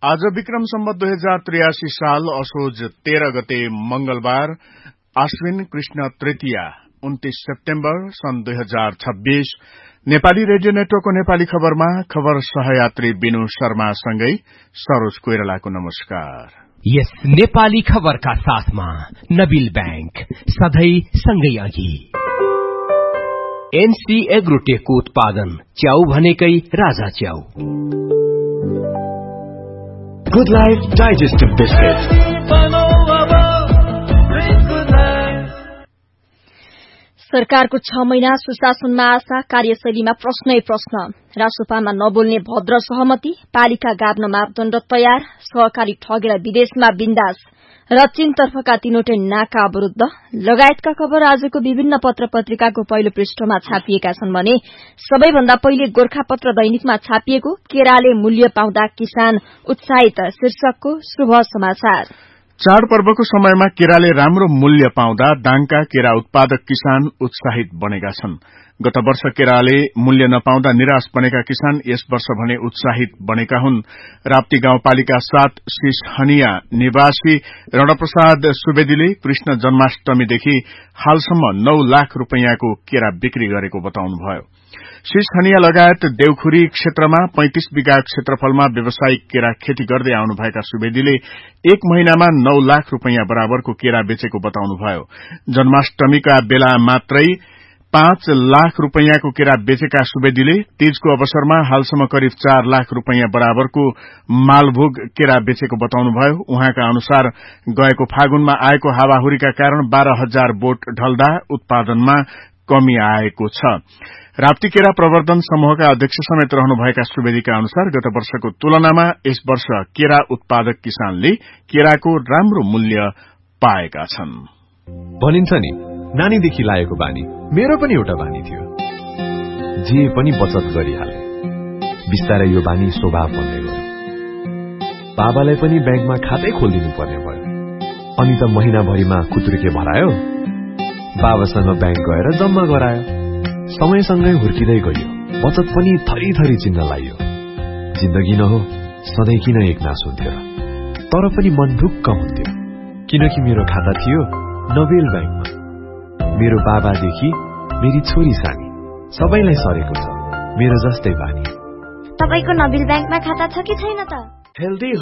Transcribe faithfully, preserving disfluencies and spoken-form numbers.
आज विक्रम सम्वत दुई हजार त्रियासी साल असोज तेह्र गते मंगलबार आश्विन कृष्ण तृतीया उन्तीस सेप्टेम्बर सन् दुई हजार छब्बीस नेपाली रेडियो नेटवर्कको नेपाली खबरमा खबर सहयात्री बिनु शर्मासँगै सरोज कोइरालाको नमस्कार। यस नेपाली खबरका साथमा नबिल बैंक सधैं सँगै अघि। एनसी एग्रोटेकको उत्पादन च्याउ भनेकै राजा च्याउ। Good life digestive biscuit. सरकारको छ महिना सुशासनमा आशा, कार्यशैलीमा प्रश्नै प्रश्न। रासोपामा नबोल्ने भद्र सहमति, पालिका गाभ्न मापदण्ड तयार, सहकारी ठगेर विदेशमा बिन्दास र चीनतर्फका तीनवटै नाका अवरूद्ध लगायतका खबर आजको विभिन्न पत्र पत्रिकाको पहिलो पृष्ठमा छापिएका छन् भने सबैभन्दा पहिले गोरखापत्र दैनिकमा छापिएको केराले मूल्य पाउँदा किसान उत्साहित शीर्षकको शुभ समाचार। चाडपर्वको समयमा केराले राम्रो मूल्य पाउँदा दाङका केरा उत्पादक किसान उत्साहित बनेका छन्। गत वर्ष केराले मूल्य नपाउँदा निराश बनेका किसान यस वर्ष भने उत्साहित बनेका हुन्। राप्ती गाउँपालिका सात शिषहनिया निवासी रणप्रसाद सुवेदीले कृष्ण जन्माष्टमीदेखि हालसम्म नौ लाख रूपियाँको केरा बिक्री गरेको बताउनुभयो। शिषहनिया लगायत देवखुरी क्षेत्रमा पैंतीस बिघा क्षेत्रफलमा व्यावसायिक केरा खेती गर्दै आउनुभएका सुवेदीले एक महिनामा नौ लाख रूपियाँ बराबरको केरा बेचेको बताउनुभयो। जन्माष्टमीका बेला मात्रै पाँच लाख रूपियाँको केरा बेचेका सुवेदीले तीजको अवसरमा हालसम्म करिब चार लाख रूपियाँ बराबरको मालभोग केरा बेचेको बताउनुभयो। उहाँका अनुसार गएको फागुनमा आएको हावाहुरीका कारण बाह्र हजार बोट ढल्दा उत्पादनमा कमी आएको छ। राप्ती केरा प्रवर्धन समूहका अध्यक्ष समेत रहनुभएका सुवेदीका अनुसार गत वर्षको तुलनामा यस वर्ष केरा उत्पादक किसानले केराको राम्रो मूल्य पाएका छन्। भनिन्छ नि, नानीदेखि लागेको बानी मेरो पनि एउटा बानी थियो। जे पनि बचत गरिहाले। बिस्तारै यो बानी स्वभाव बन्दै गयो। बाबालाई पनि ब्याङ्कमा खातै खोलिदिनु पर्ने भयो। अनि त महिनाभरिमा कुत्रुके भरायो। बाबासँग ब्याङ्क गएर जम्मा गरायो। समयसँगै हुर्किँदै गयो। बचत पनि थरी थरी चिन्न लाग्यो। जिन्दगी न हो, सधैँ किन एकनास हुन्थ्यो, तर पनि मन ढुक्क हुन्थ्यो। किनकि मेरो खाता थियो नबेल ब्याङ्कमा। मेरो बाबादेखि मेरी छोरी सानी सबैलाई सरेको छ मेरो जस्तै बानी। तपाईको नबिल ब्याङ्कमा खाता छ कि छैन त? हेल्दी